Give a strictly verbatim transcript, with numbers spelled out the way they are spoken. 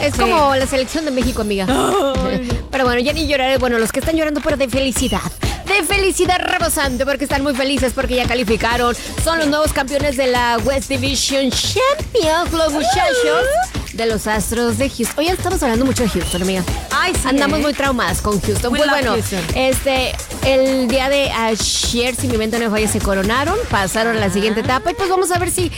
Es Sí. como la selección de México, amiga. Pero bueno, ya ni lloraré. Bueno, los que están llorando, pero de felicidad. De felicidad rebosante, porque están muy felices porque ya calificaron. Son los nuevos campeones de la West Division Champions, los muchachos de los Astros de Houston. Hoy estamos hablando mucho de Houston, amiga. Ay, sí. Andamos ¿eh? muy traumadas con Houston. We Pues love bueno, Houston. este, el día de ayer, si mi mente no me falla, se coronaron, pasaron a la siguiente etapa y pues vamos a ver si